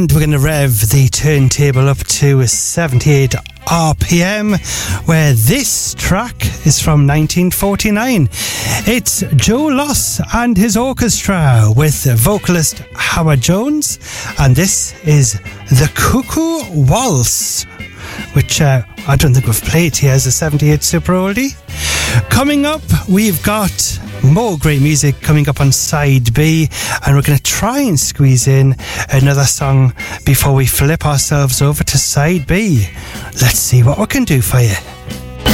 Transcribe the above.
And we're going to rev the turntable up to 78 RPM, where this track is from 1949. It's Joe Loss and his orchestra with vocalist Howard Jones, and this is The Cuckoo Waltz, which I don't think we've played here as a 78 super oldie. Coming up, we've got more great music coming up on side B, and we're going to try and squeeze in another song before we flip ourselves over to side B. Let's see what we can do for you.